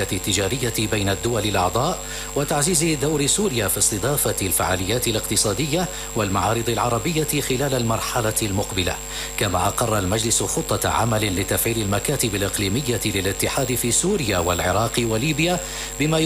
الشراكة التجارية بين الدول الأعضاء وتعزيز دور سوريا في استضافة الفعاليات الاقتصادية والمعارض العربية خلال المرحلة المقبلة. كما أقر المجلس خطة عمل لتفعيل المكاتب الإقليمية للاتحاد في سوريا والعراق وليبيا بما